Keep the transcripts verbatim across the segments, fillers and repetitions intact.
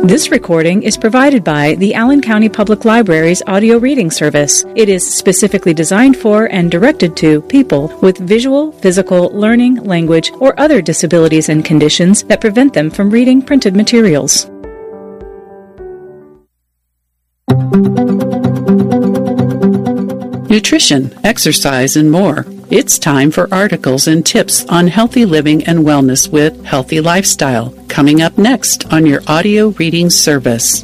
This recording is provided by the Allen County Public Library's audio reading service. It is specifically designed for and directed to people with visual, physical, learning, language, or other disabilities and conditions that prevent them from reading printed materials. Nutrition, exercise, and more. It's time for articles and tips on healthy living and wellness with Healthy Lifestyle, coming up next on your audio reading service.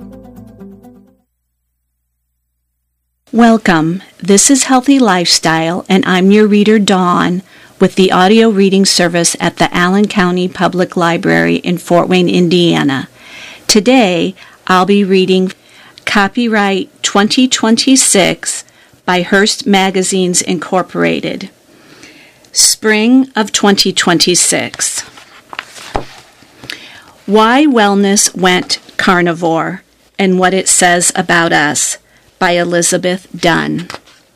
Welcome. This is Healthy Lifestyle, and I'm your reader, Dawn, with the audio reading service at the Allen County Public Library in Fort Wayne, Indiana. Today, I'll be reading Copyright twenty twenty-six by Hearst Magazines Incorporated. Spring of twenty twenty-six. Why Wellness Went Carnivore and What It Says About Us by Elizabeth Dunn.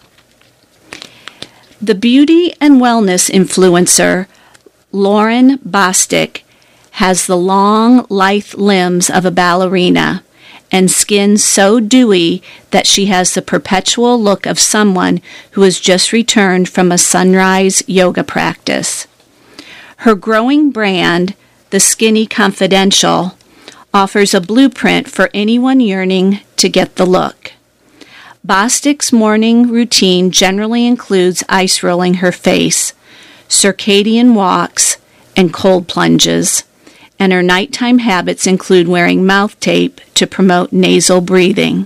The beauty and wellness influencer Lauren Bosstick has the long, lithe limbs of a ballerina and skin so dewy that she has the perpetual look of someone who has just returned from a sunrise yoga practice. Her growing brand, The Skinny Confidential, offers a blueprint for anyone yearning to get the look. Bosstick's morning routine generally includes ice rolling her face, circadian walks, and cold plunges, and her nighttime habits include wearing mouth tape to promote nasal breathing.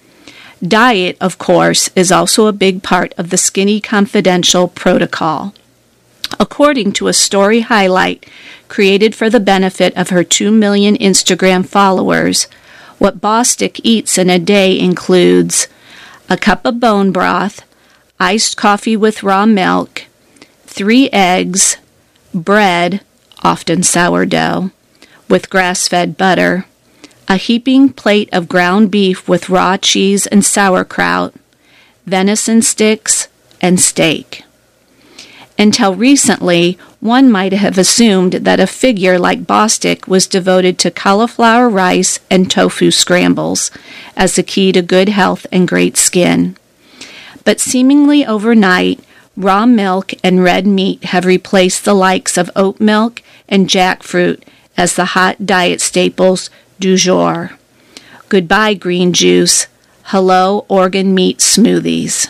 Diet, of course, is also a big part of the Skinny Confidential protocol. According to a story highlight created for the benefit of her two million Instagram followers, what Bosstick eats in a day includes a cup of bone broth, iced coffee with raw milk, three eggs, bread, often sourdough, with grass-fed butter, a heaping plate of ground beef with raw cheese and sauerkraut, venison sticks, and steak. Until recently, one might have assumed that a figure like Bosstick was devoted to cauliflower rice and tofu scrambles as the key to good health and great skin. But seemingly overnight, raw milk and red meat have replaced the likes of oat milk and jackfruit as the hot diet staples du jour. Goodbye green juice. Hello organ meat smoothies.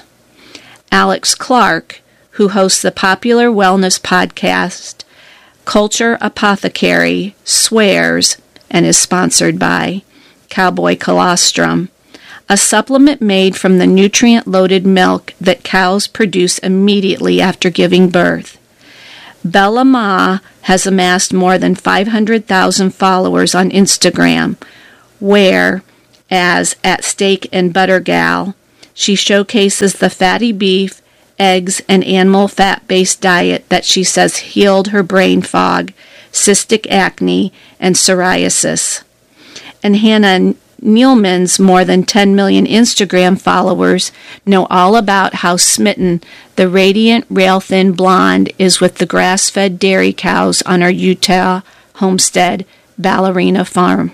Alex Clark, who hosts the popular wellness podcast Culture Apothecary, swears, and is sponsored by Cowboy Colostrum, a supplement made from the nutrient-loaded milk that cows produce immediately after giving birth. Bella Ma has amassed more than five hundred thousand followers on Instagram, where, as at Steak and Butter Gal, she showcases the fatty beef, eggs, and animal fat-based diet that she says healed her brain fog, cystic acne, and psoriasis. And Hannah Nealman's more than ten million Instagram followers know all about how smitten the radiant, rail-thin blonde is with the grass-fed dairy cows on her Utah homestead ballerina farm.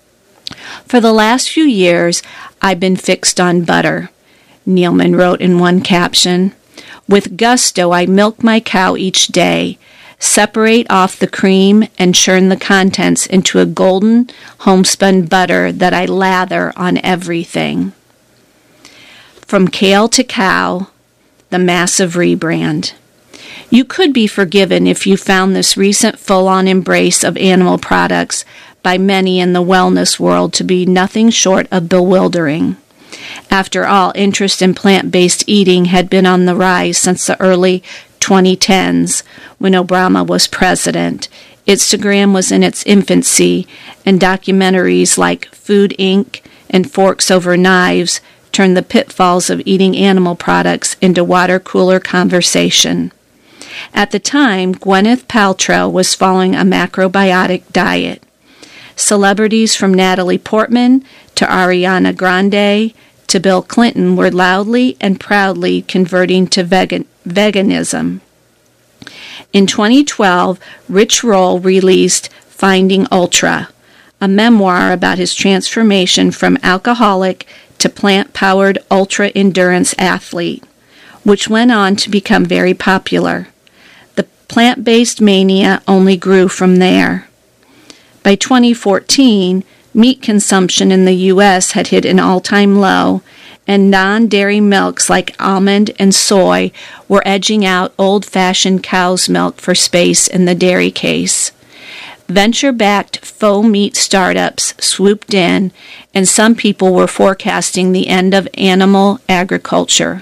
For the last few years, I've been fixed on butter, Nealman wrote in one caption. With gusto, I milk my cow each day, separate off the cream, and churn the contents into a golden homespun butter that I lather on everything. From kale to cow, the massive rebrand. You could be forgiven if you found this recent full-on embrace of animal products by many in the wellness world to be nothing short of bewildering. After all, interest in plant-based eating had been on the rise since the early twenty tens, when Obama was president. Instagram was in its infancy, and documentaries like Food Incorporated and Forks Over Knives turned the pitfalls of eating animal products into water cooler conversation. At the time, Gwyneth Paltrow was following a macrobiotic diet. Celebrities from Natalie Portman to Ariana Grande to Bill Clinton were loudly and proudly converting to vegan, veganism. In twenty twelve, Rich Roll released Finding Ultra, a memoir about his transformation from alcoholic to plant-powered ultra-endurance athlete, which went on to become very popular. The plant-based mania only grew from there. By twenty fourteen, meat consumption in the U S had hit an all-time low, and non-dairy milks like almond and soy were edging out old-fashioned cow's milk for space in the dairy case. Venture-backed faux meat startups swooped in, and some people were forecasting the end of animal agriculture.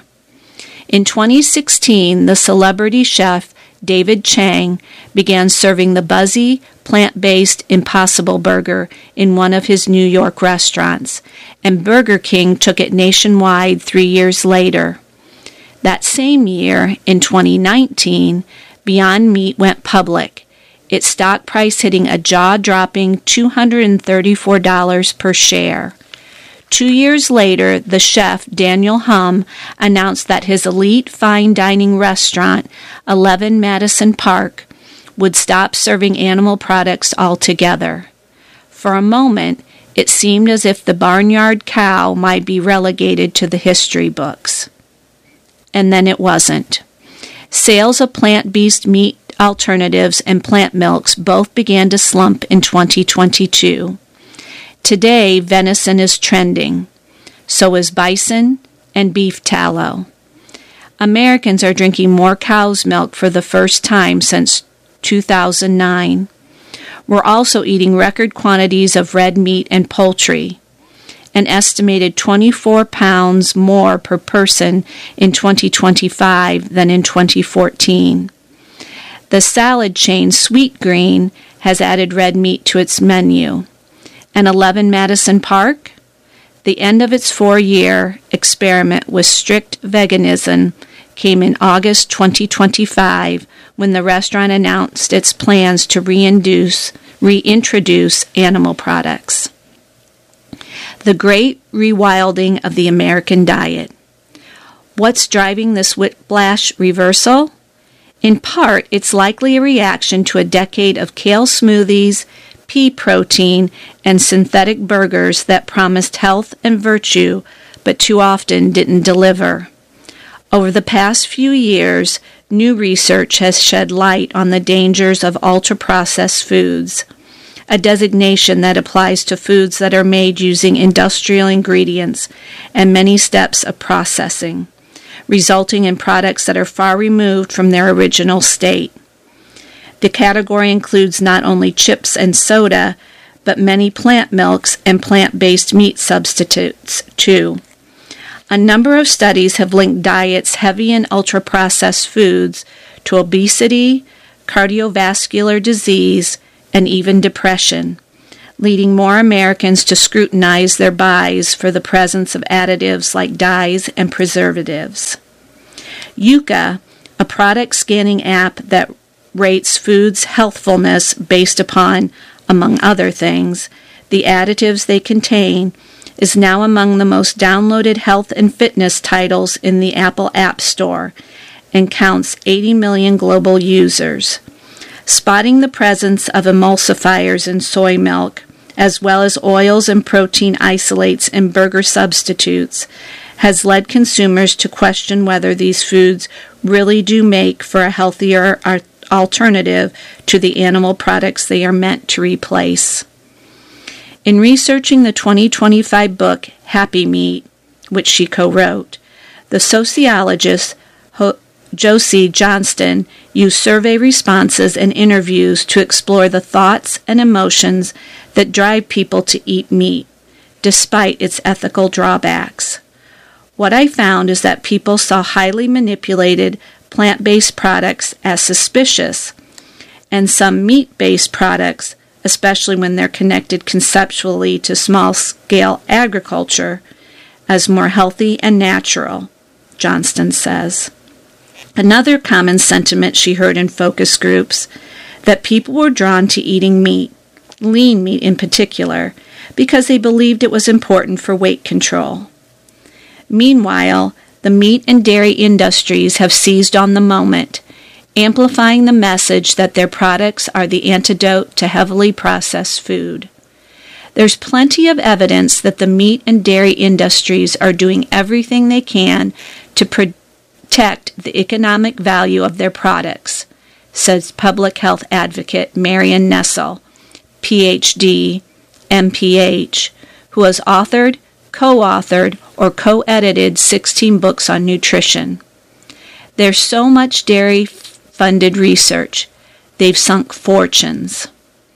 In twenty sixteen, the celebrity chef David Chang began serving the buzzy, plant-based Impossible Burger in one of his New York restaurants, and Burger King took it nationwide three years later. That same year, in twenty nineteen, Beyond Meat went public, its stock price hitting a jaw-dropping two hundred thirty-four dollars per share. Two years later, the chef, Daniel Hum, announced that his elite fine dining restaurant, eleven Madison Park, would stop serving animal products altogether. For a moment, it seemed as if the barnyard cow might be relegated to the history books. And then it wasn't. Sales of plant-based meat alternatives and plant milks both began to slump in twenty twenty-two. Today, venison is trending. So is bison and beef tallow. Americans are drinking more cow's milk for the first time since two thousand nine. We're also eating record quantities of red meat and poultry, an estimated twenty-four pounds more per person in twenty twenty-five than in twenty fourteen. The salad chain Sweetgreen has added red meat to its menu. And eleven Madison Park? The end of its four-year experiment with strict veganism came in August twenty twenty-five when the restaurant announced its plans to reintroduce, reintroduce animal products. The great rewilding of the American diet. What's driving this whiplash reversal? In part, it's likely a reaction to a decade of kale smoothies, pea protein, and synthetic burgers that promised health and virtue, but too often didn't deliver. Over the past few years, new research has shed light on the dangers of ultra-processed foods, a designation that applies to foods that are made using industrial ingredients and many steps of processing, resulting in products that are far removed from their original state. The category includes not only chips and soda, but many plant milks and plant-based meat substitutes, too. A number of studies have linked diets heavy in ultra-processed foods to obesity, cardiovascular disease, and even depression, leading more Americans to scrutinize their buys for the presence of additives like dyes and preservatives. Yuka, a product scanning app that rates foods' healthfulness based upon, among other things, the additives they contain, is now among the most downloaded health and fitness titles in the Apple App Store and counts eighty million global users. Spotting the presence of emulsifiers in soy milk, as well as oils and protein isolates in burger substitutes, has led consumers to question whether these foods really do make for a healthier alternative to the animal products they are meant to replace. In researching the twenty twenty-five book Happy Meat, which she co-wrote, the sociologist Ho- Josie Johnston used survey responses and interviews to explore the thoughts and emotions that drive people to eat meat, despite its ethical drawbacks. What I found is that people saw highly manipulated plant-based products as suspicious, and some meat-based products, especially when they're connected conceptually to small-scale agriculture, as more healthy and natural, Johnston says. Another common sentiment she heard in focus groups, that people were drawn to eating meat, lean meat in particular, because they believed it was important for weight control. Meanwhile, the meat and dairy industries have seized on the moment, amplifying the message that their products are the antidote to heavily processed food. There's plenty of evidence that the meat and dairy industries are doing everything they can to protect the economic value of their products, says public health advocate Marion Nestle, P H D, M P H, who has authored, co-authored, or co-edited sixteen books on nutrition. There's so much dairy-funded research. They've sunk fortunes.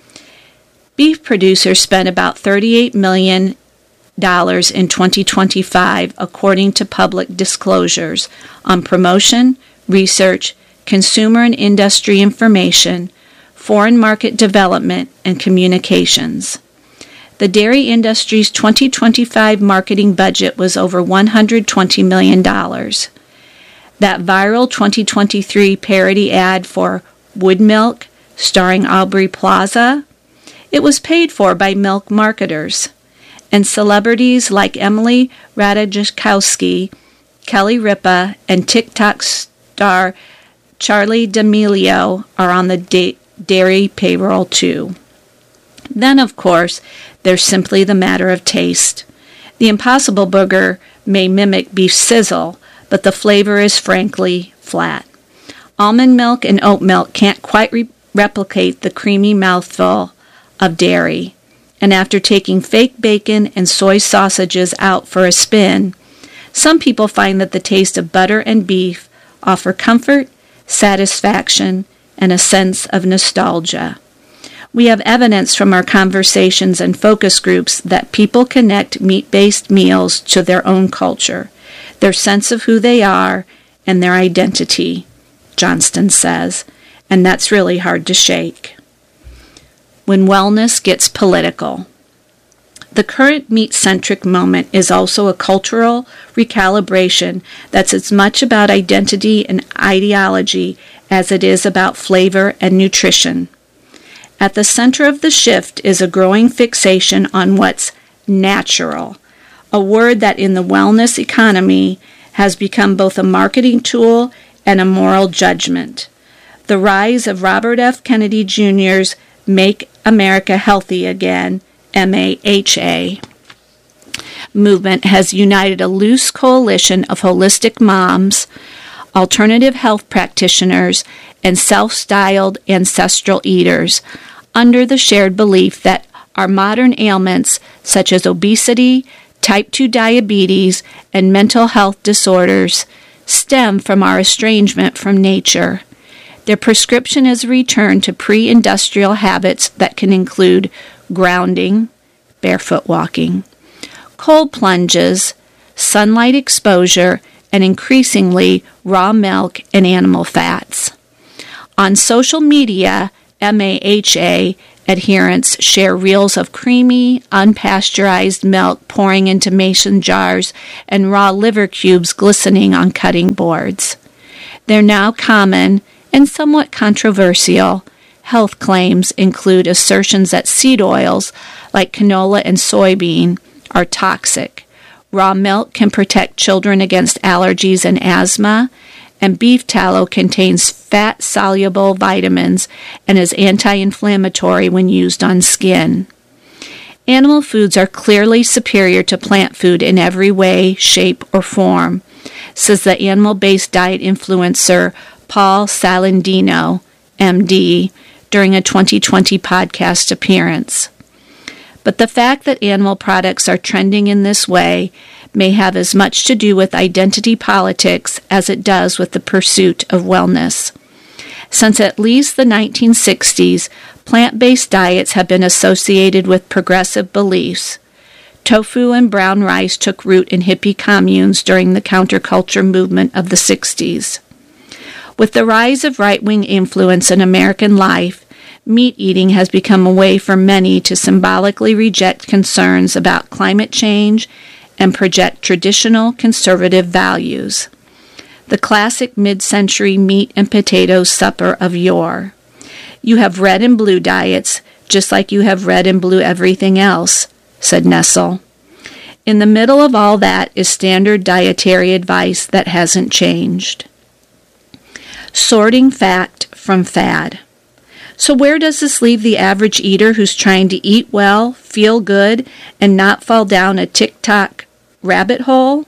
Beef producers spent about thirty-eight million dollars in twenty twenty-five, according to public disclosures, on promotion, research, consumer and industry information, foreign market development, and communications. The dairy industry's twenty twenty-five marketing budget was over one hundred twenty million dollars. That viral twenty twenty-three parody ad for Wood Milk, starring Aubrey Plaza, it was paid for by milk marketers. And celebrities like Emily Ratajkowski, Kelly Ripa, and TikTok star Charli D'Amelio are on the da- dairy payroll too. Then, of course, there's simply the matter of taste. The Impossible Burger may mimic beef sizzle, but the flavor is frankly flat. Almond milk and oat milk can't quite re- replicate the creamy mouthful of dairy. And after taking fake bacon and soy sausages out for a spin, some people find that the taste of butter and beef offer comfort, satisfaction, and a sense of nostalgia. We have evidence from our conversations and focus groups that people connect meat-based meals to their own culture, their sense of who they are, and their identity, Johnston says, and that's really hard to shake. When wellness gets political. The current meat-centric moment is also a cultural recalibration that's as much about identity and ideology as it is about flavor and nutrition. At the center of the shift is a growing fixation on what's natural, a word that in the wellness economy has become both a marketing tool and a moral judgment. The rise of Robert F. Kennedy Junior's Make America Healthy Again, M A H A, movement has united a loose coalition of holistic moms, alternative health practitioners, and self-styled ancestral eaters under the shared belief that our modern ailments, such as obesity, type two diabetes, and mental health disorders, stem from our estrangement from nature. Their prescription is a return to pre-industrial habits that can include grounding, barefoot walking, cold plunges, sunlight exposure, and increasingly raw milk and animal fats. On social media, M A H A adherents share reels of creamy, unpasteurized milk pouring into mason jars and raw liver cubes glistening on cutting boards. They're now common and somewhat controversial. Health claims include assertions that seed oils, like canola and soybean, are toxic. Raw milk can protect children against allergies and asthma, and beef tallow contains fat-soluble vitamins and is anti-inflammatory when used on skin. Animal foods are clearly superior to plant food in every way, shape, or form, says the animal-based diet influencer Paul Salandino, M D, during a twenty twenty podcast appearance. But the fact that animal products are trending in this way may have as much to do with identity politics as it does with the pursuit of wellness. Since at least the nineteen sixties, plant-based diets have been associated with progressive beliefs. Tofu and brown rice took root in hippie communes during the counterculture movement of the sixties. With the rise of right-wing influence in American life, meat eating has become a way for many to symbolically reject concerns about climate change and project traditional conservative values. The classic mid-century meat and potatoes supper of yore. You have red and blue diets, just like you have red and blue everything else, said Nestle. In the middle of all that is standard dietary advice that hasn't changed. Sorting fact from fad. So where does this leave the average eater who's trying to eat well, feel good, and not fall down a TikTok rabbit hole?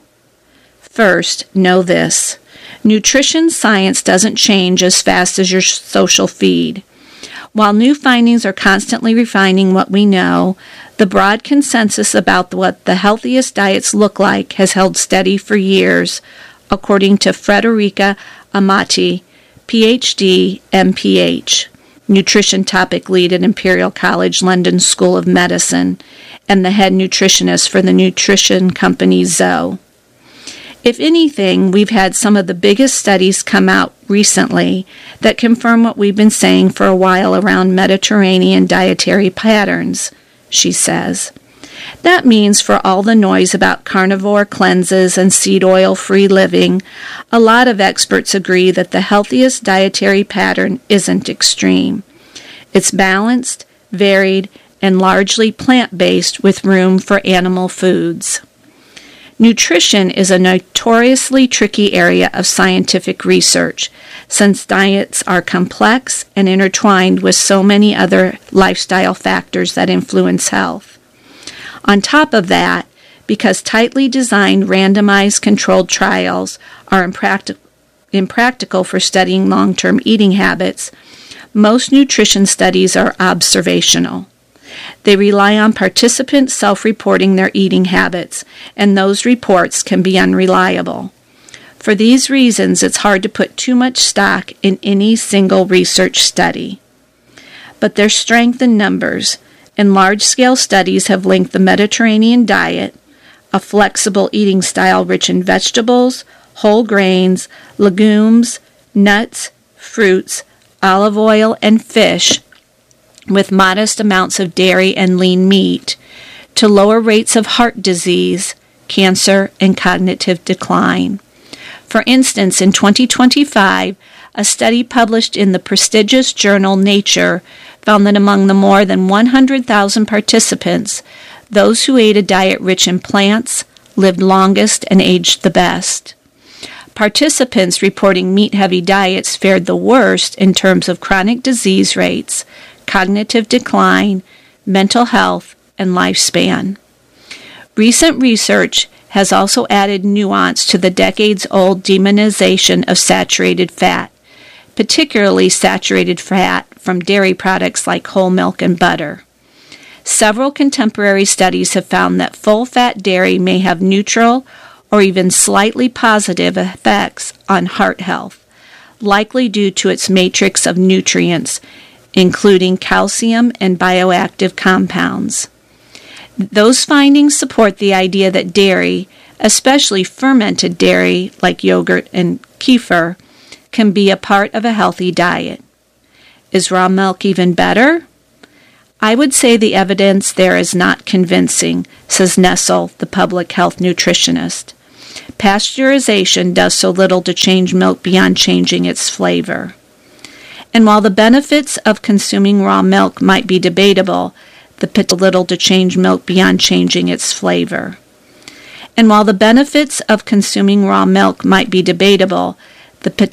First, know this. Nutrition science doesn't change as fast as your social feed. While new findings are constantly refining what we know, the broad consensus about what the healthiest diets look like has held steady for years, according to Frederica Amati, P H D, M P H, nutrition topic lead at Imperial College London School of Medicine, and the head nutritionist for the nutrition company Zoe. If anything, we've had some of the biggest studies come out recently that confirm what we've been saying for a while around Mediterranean dietary patterns, she says. That means for all the noise about carnivore cleanses and seed oil-free living, a lot of experts agree that the healthiest dietary pattern isn't extreme. It's balanced, varied, and largely plant-based with room for animal foods. Nutrition is a notoriously tricky area of scientific research, since diets are complex and intertwined with so many other lifestyle factors that influence health. On top of that, because tightly designed randomized controlled trials are impractic- impractical for studying long-term eating habits, most nutrition studies are observational. They rely on participants self-reporting their eating habits, and those reports can be unreliable. For these reasons, it's hard to put too much stock in any single research study. But there's strength in numbers, and large-scale studies have linked the Mediterranean diet, a flexible eating style rich in vegetables, whole grains, legumes, nuts, fruits, olive oil, and fish, with modest amounts of dairy and lean meat, to lower rates of heart disease, cancer, and cognitive decline. For instance, in twenty twenty-five, a study published in the prestigious journal Nature found that among the more than one hundred thousand participants, those who ate a diet rich in plants lived longest and aged the best. Participants reporting meat-heavy diets fared the worst in terms of chronic disease rates, cognitive decline, mental health, and lifespan. Recent research has also added nuance to the decades-old demonization of saturated fat, particularly saturated fat from dairy products like whole milk and butter. Several contemporary studies have found that full-fat dairy may have neutral or even slightly positive effects on heart health, likely due to its matrix of nutrients, including calcium and bioactive compounds. Those findings support the idea that dairy, especially fermented dairy like yogurt and kefir, can be a part of a healthy diet. Is raw milk even better? I would say the evidence there is not convincing, says Nessel, the public health nutritionist. Pasteurization does so little to change milk beyond changing its flavor. And while the benefits of consuming raw milk might be debatable, the potential little to change milk beyond changing its flavor. And while the benefits of consuming raw milk might be debatable, the potential